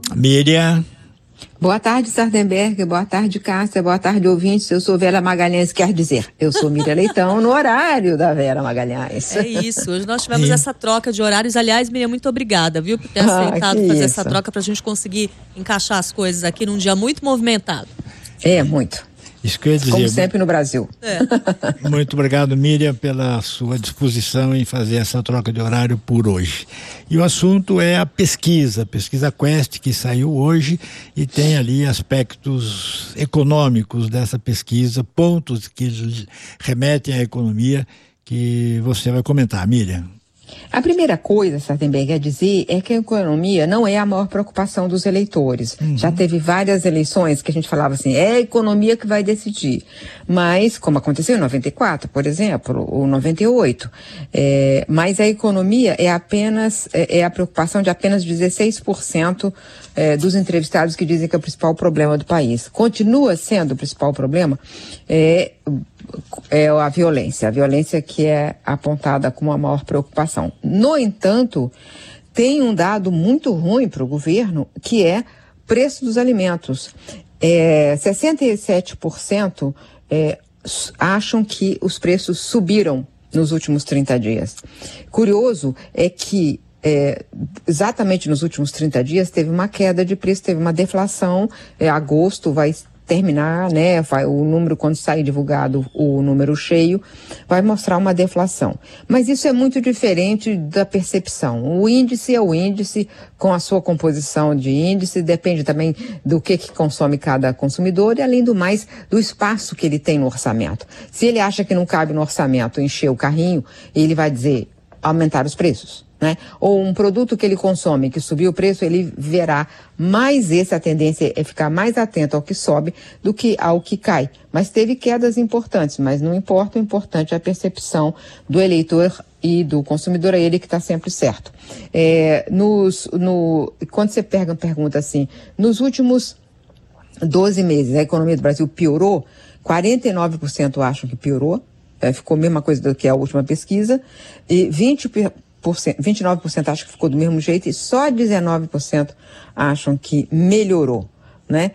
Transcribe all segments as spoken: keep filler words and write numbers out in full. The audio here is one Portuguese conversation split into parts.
Miriam. Boa tarde, Sardenberg, boa tarde, Cássia, boa tarde, ouvintes. Eu sou Vera Magalhães, quer dizer, eu sou Miriam Leitão, no horário da Vera Magalhães. É isso, hoje nós tivemos essa troca de horários. Aliás, Miriam, muito obrigada, viu, por ter aceitado ah, fazer isso. essa troca pra gente conseguir encaixar as coisas aqui num dia muito movimentado. É, muito. Isso que eu ia dizer. Como sempre no Brasil. É. Muito obrigado, Miriam, pela sua disposição em fazer essa troca de horário por hoje. E o assunto é a pesquisa, a pesquisa Quest, que saiu hoje e tem ali aspectos econômicos dessa pesquisa, pontos que remetem à economia que você vai comentar, Miriam. A primeira coisa, Sardenberg, a dizer é que a economia não é a maior preocupação dos eleitores. Uhum. Já teve várias eleições que a gente falava assim, é a economia que vai decidir. Mas, como aconteceu em noventa e quatro, por exemplo, ou noventa e oito, é, mas a economia é apenas, é, é a preocupação de apenas dezesseis por cento é, dos entrevistados que dizem que é o principal problema do país. Continua sendo o principal problema, é, é a violência, a violência que é apontada como a maior preocupação. No entanto, tem um dado muito ruim para o governo, que é preço dos alimentos. É, sessenta e sete por cento é, acham que os preços subiram nos últimos trinta dias. Curioso é que É, exatamente nos últimos trinta dias teve uma queda de preço, teve uma deflação. É, agosto vai terminar, né? Vai, o número, quando sair divulgado o número cheio, vai mostrar uma deflação. Mas isso é muito diferente da percepção. O índice é o índice, com a sua composição de índice, depende também do que, que consome cada consumidor e, além do mais, do espaço que ele tem no orçamento. Se ele acha que não cabe no orçamento encher o carrinho, ele vai dizer aumentar os preços. Né? Ou um produto que ele consome, que subiu o preço, ele verá mais esse, a tendência é ficar mais atento ao que sobe do que ao que cai. Mas teve quedas importantes, mas não importa, o importante é a percepção do eleitor e do consumidor, é ele que está sempre certo. É, nos, no, quando você pega, pergunta assim, nos últimos doze meses a economia do Brasil piorou, quarenta e nove por cento acham que piorou, é, ficou a mesma coisa do que a última pesquisa, e vinte por cento vinte e nove por cento acham que ficou do mesmo jeito e só dezenove por cento acham que melhorou, né?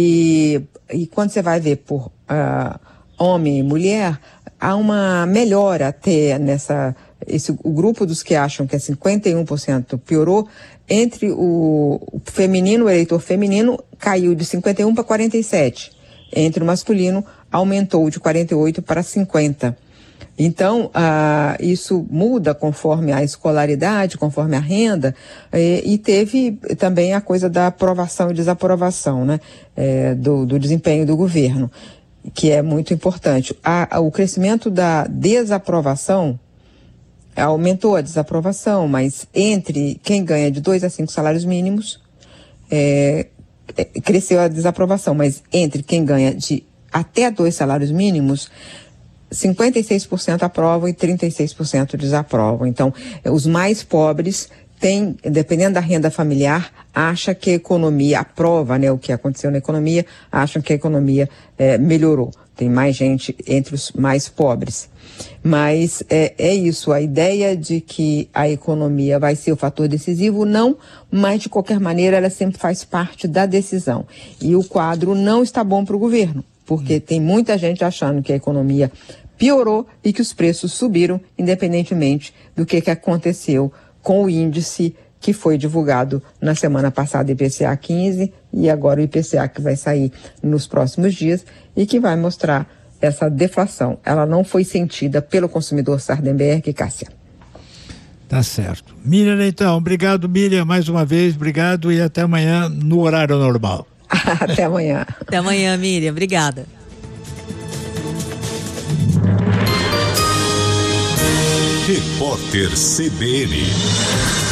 E, e quando você vai ver por uh, homem e mulher, há uma melhora até nessa... Esse, o grupo dos que acham que é cinquenta e um por cento piorou, entre o, o feminino, o eleitor feminino, caiu de cinquenta e um para quarenta e sete. Entre o masculino, aumentou de quarenta e oito para cinquenta. Então, ah, isso muda conforme a escolaridade, conforme a renda, e, e teve também a coisa da aprovação e desaprovação, né, é, do, do desempenho do governo, que é muito importante. A, a, o crescimento da desaprovação aumentou a desaprovação, mas entre quem ganha de dois a cinco salários mínimos, é, é, cresceu a desaprovação, mas entre quem ganha de até dois salários mínimos, cinquenta e seis por cento aprovam e trinta e seis por cento desaprovam. Então, os mais pobres têm, dependendo da renda familiar, acha que a economia, aprova, né, o que aconteceu na economia, acham que a economia é, melhorou. Tem mais gente entre os mais pobres. Mas é, é isso, a ideia de que a economia vai ser o fator decisivo, não, mas de qualquer maneira ela sempre faz parte da decisão. E o quadro não está bom para o governo, porque tem muita gente achando que a economia piorou e que os preços subiram, independentemente do que, que aconteceu com o índice que foi divulgado na semana passada, I P C A quinze, e agora o I P C A que vai sair nos próximos dias e que vai mostrar essa deflação. Ela não foi sentida pelo consumidor, Sardenberg e Cássia. Tá certo. Miriam Leitão, obrigado, Miriam, mais uma vez, obrigado e até amanhã no horário normal. Até amanhã. Até amanhã, Miriam. Obrigada. Repórter C B N.